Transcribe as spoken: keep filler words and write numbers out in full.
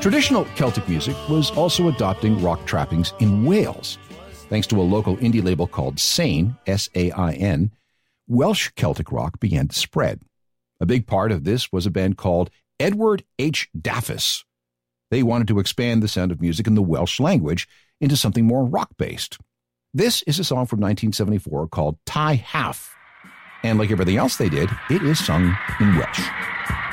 Traditional Celtic music was also adopting rock trappings in Wales. Thanks to a local indie label called Sain, S A I N, Welsh Celtic rock began to spread. A big part of this was a band called Edward H. Daffis. They wanted to expand the sound of music in the Welsh language into something more rock-based. This is a song from nineteen seventy-four called Tai Half. And like everything else they did, it is sung in Welsh.